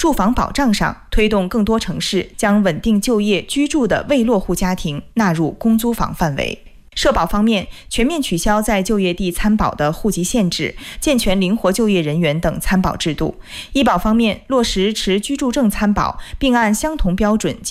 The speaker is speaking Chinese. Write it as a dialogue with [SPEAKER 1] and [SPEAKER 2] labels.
[SPEAKER 1] 住房保障上，推动更多城市将稳定就业居住的未落户家庭纳入公租房范围。社保方面，全面取消在就业地参保的户籍限制，健全灵活就业人员等参保制度。医保方面，落实持居住证参保，并按相同标准